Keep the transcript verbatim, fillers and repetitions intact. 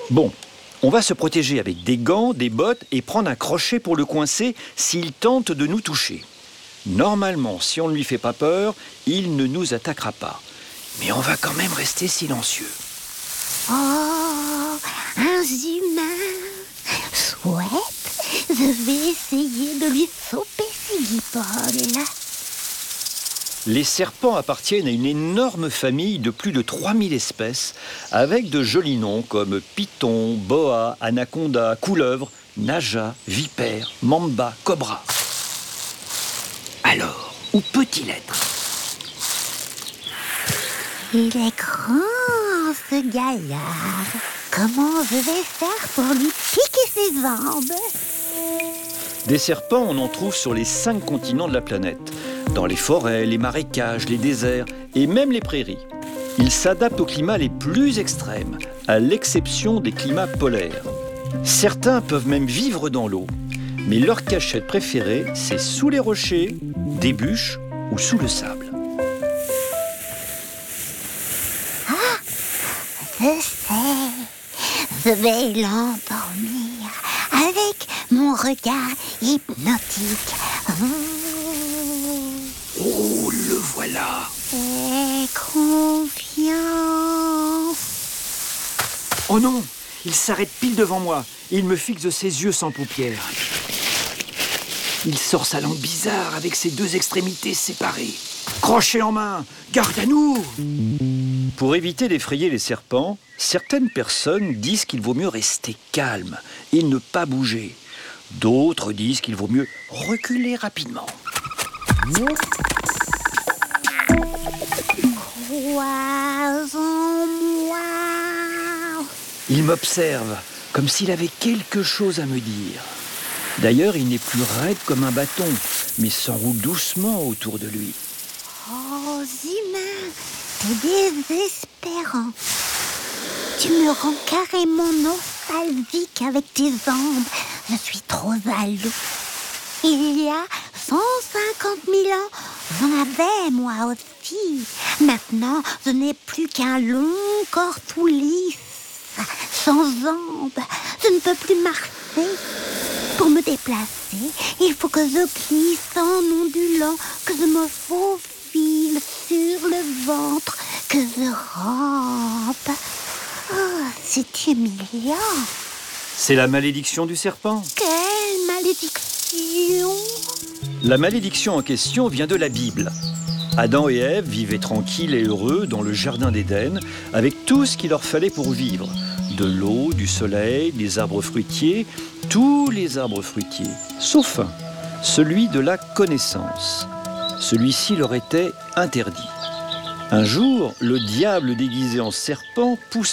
Bon, on va se protéger avec des gants, des bottes et prendre un crochet pour le coincer s'il tente de nous toucher. Normalement, si on ne lui fait pas peur, il ne nous attaquera pas. Mais on va quand même rester silencieux. Oh, un humain. Chouette, je vais essayer de lui sauper ses guipoles. Les serpents appartiennent à une énorme famille de plus de trois mille espèces, avec de jolis noms comme python, boa, anaconda, couleuvre, naja, vipère, mamba, cobra. Alors, où peut-il être ? Il est grand, ce gaillard. Comment je vais faire pour lui piquer ses jambes ? Des serpents, on en trouve sur les cinq continents de la planète, dans les forêts, les marécages, les déserts et même les prairies. Ils s'adaptent aux climats les plus extrêmes, à l'exception des climats polaires. Certains peuvent même vivre dans l'eau, mais leur cachette préférée, c'est sous les rochers, des bûches ou sous le sable. Ah, je sais, je vais l'endormir avec mon regard hypnotique. Oh, le voilà! Aie confiance. Oh non! Il s'arrête pile devant moi et il me fixe de ses yeux sans paupières. Il sort sa langue bizarre avec ses deux extrémités séparées. Crochet en main, garde à nous! Pour éviter d'effrayer les serpents, certaines personnes disent qu'il vaut mieux rester calme et ne pas bouger. D'autres disent qu'il vaut mieux reculer rapidement. Crois en moi. Il m'observe, comme s'il avait quelque chose à me dire. D'ailleurs, il n'est plus raide comme un bâton, mais s'enroule doucement autour de lui. Oh, humain, t'es désespérant. Tu me rends carrément nostalgique avec tes jambes. Je suis trop jaloux. Il y a cent cinquante mille ans, j'en avais moi aussi. Maintenant, je n'ai plus qu'un long corps tout lisse, sans jambes. Je ne peux plus marcher. Pour me déplacer, il faut que je glisse en ondulant, que je me faufile sur le ventre, que je rampe. Oh, c'est humiliant. C'est la malédiction du serpent. Quelle malédiction! La malédiction en question vient de la Bible. Adam et Ève vivaient tranquilles et heureux dans le jardin d'Éden, avec tout ce qu'il leur fallait pour vivre. De l'eau, du soleil, des arbres fruitiers, tous les arbres fruitiers, sauf un, celui de la connaissance. Celui-ci leur était interdit. Un jour, le diable déguisé en serpent poussa